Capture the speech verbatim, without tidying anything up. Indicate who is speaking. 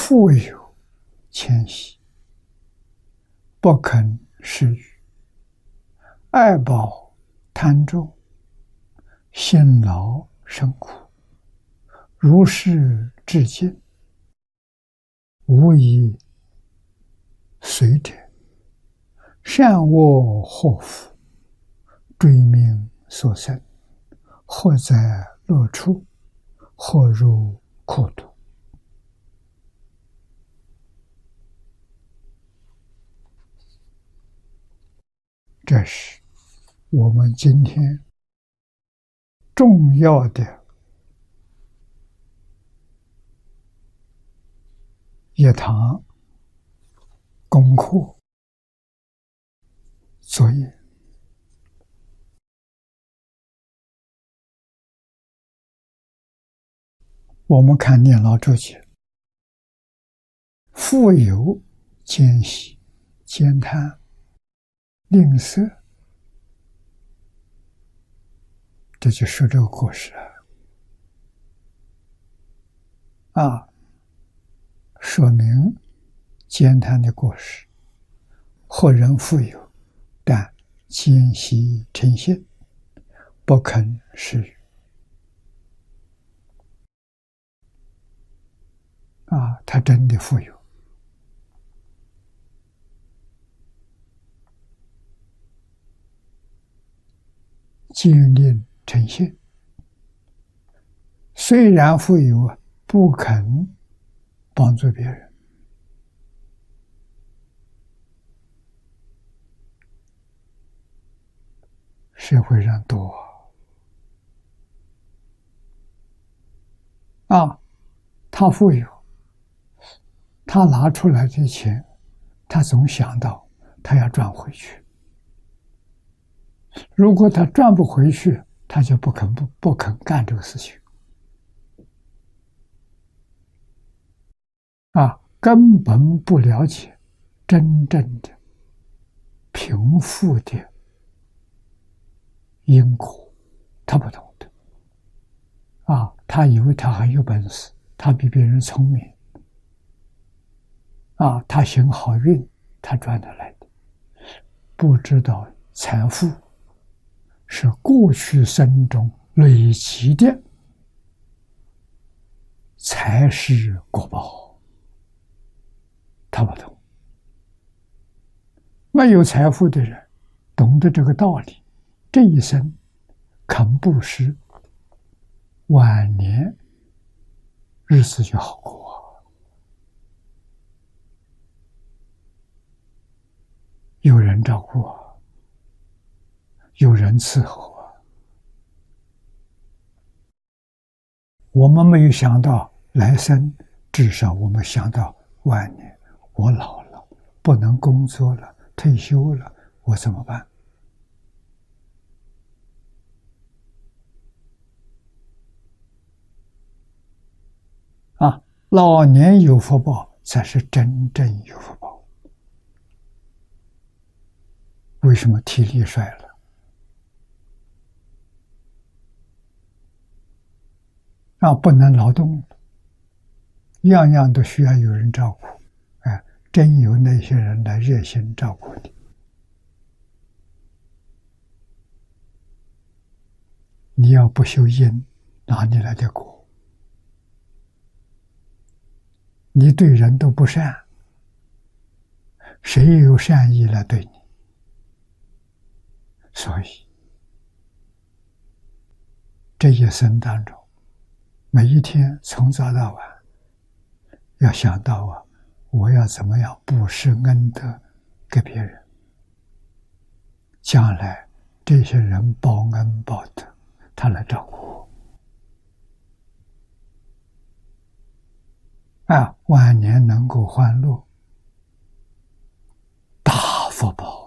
Speaker 1: 富有谦息，不肯施予，爱报贪重，辛劳生苦，如是至尽，无以随者，善恶祸福，追命所生，或在乐处，或入苦毒。这是我们今天重要的一堂功课作业。我们看念老注解，富有奸喜、奸贪、吝啬，这就说这个故事啊，啊说明奸贪的过失。或人富有，但奸喜嗔心，不肯施予。啊，他真的富有，奸佞嗔心，虽然富有，不肯帮助别人。社会上多啊，他富有，他拿出来的钱，他总想到他要赚回去。如果他赚不回去，他就不肯不不肯干这个事情。啊，根本不了解真正的贫富的因果，他不懂的。啊，他以为他很有本事，他比别人聪明。啊，他行好运，他赚得来的，不知道财富是过去生中累积的，才是果报。他不懂。没有财富的人，懂得这个道理，这一生肯布施，晚年日子就好过。有人照顾啊，有人伺候啊。我们没有想到来生，至少我们想到晚年，我老了，不能工作了，退休了，我怎么办？啊，老年有福报，才是真正有福报。为什么体力衰了？啊，不能劳动了，样样都需要有人照顾。哎，真有那些人来热心照顾你。你要不修因，哪里来的果？你对人都不善，谁有善意来对你？所以这一生当中，每一天从早到晚，要想到啊，我要怎么样布施恩德给别人，将来这些人报恩报德，他来照顾我。啊，晚年能够欢乐，大福报。